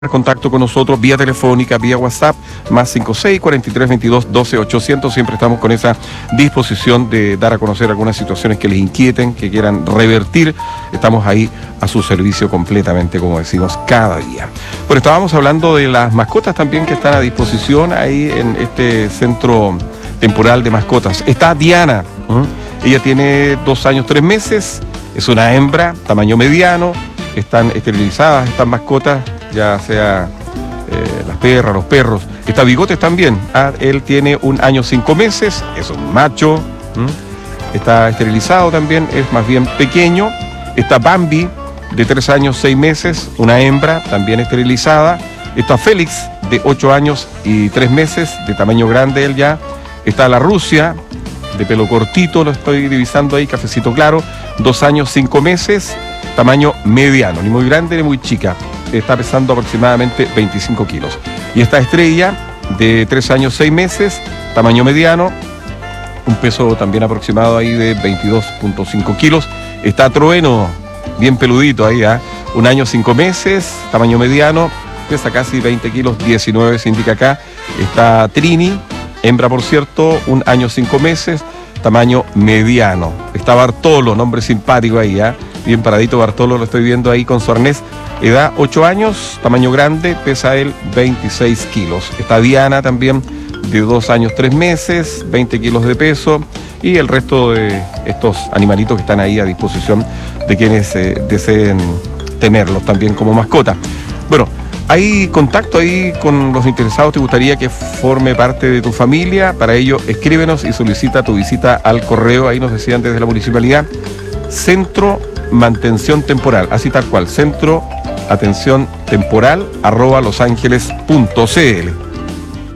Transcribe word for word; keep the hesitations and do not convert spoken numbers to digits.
contacto con nosotros vía telefónica, vía WhatsApp, más cinco seis, cuatro tres, veintidós, doce, ochocientos. Siempre estamos con esa disposición de dar a conocer algunas situaciones que les inquieten, que quieran revertir. Estamos ahí a su servicio completamente, como decimos, cada día. Pero estábamos hablando de las mascotas también que están a disposición ahí en este centro temporal de mascotas. Está Diana, ¿eh? Ella tiene dos años, tres meses, es una hembra, tamaño mediano, están esterilizadas estas mascotas, ya sea eh, las perras, los perros. Está Bigotes también, ah, él tiene un año cinco meses, es un macho, ¿m? Está esterilizado también, es más bien pequeño. Está Bambi, de tres años seis meses, una hembra, también esterilizada. Está Félix, de ocho años y tres meses, de tamaño grande él ya. Está la Rusia, de pelo cortito, lo estoy divisando ahí, cafecito claro, dos años cinco meses, tamaño mediano, ni muy grande ni muy chica. Está pesando aproximadamente veinticinco kilos. Y esta Estrella, de tres años seis meses, tamaño mediano, un peso también aproximado ahí de veintidós punto cinco kilos. Está Trueno, bien peludito ahí, ¿eh? Un año cinco meses, tamaño mediano, pesa casi veinte kilos, diecinueve se indica acá. Está Trini, hembra por cierto, un año cinco meses, tamaño mediano. Está Bartolo, nombre simpático ahí, ¿eh? Bien paradito Bartolo, lo estoy viendo ahí con su arnés. Edad ocho años, tamaño grande, pesa él veintiséis kilos. Está Diana también, de dos años tres meses, veinte kilos de peso. Y el resto de estos animalitos que están ahí a disposición de quienes eh, deseen tenerlos también como mascota. Bueno, hay contacto ahí con los interesados. ¿Te gustaría que forme parte de tu familia? Para ello, escríbenos y solicita tu visita al correo. Ahí nos decían desde la municipalidad, Centro Mantención Temporal, así tal cual, Centro Atención Temporal arroba losangeles punto cl.